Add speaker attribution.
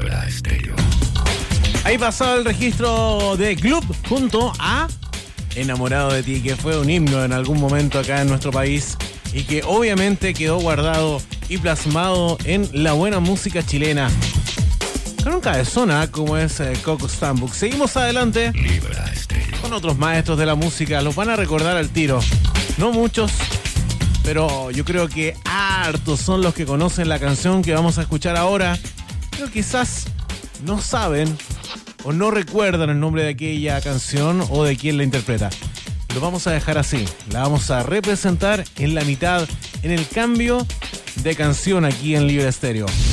Speaker 1: Libra Estéreo.
Speaker 2: Ahí pasaba el registro de Club junto a Enamorado de ti, que fue un himno en algún momento acá en nuestro país y que obviamente quedó guardado y plasmado en la buena música chilena. Con un cabezona como es Coco Stambuk. Seguimos adelante
Speaker 1: Libra Estéreo.
Speaker 2: con otros maestros de la música. Los van a recordar al tiro. No muchos, pero yo creo que hartos son los que conocen la canción que vamos a escuchar ahora, pero quizás no saben o no recuerdan el nombre de aquella canción o de quién la interpreta. Lo vamos a dejar así. La vamos a representar en la mitad, en el cambio de canción aquí en Libra Estéreo.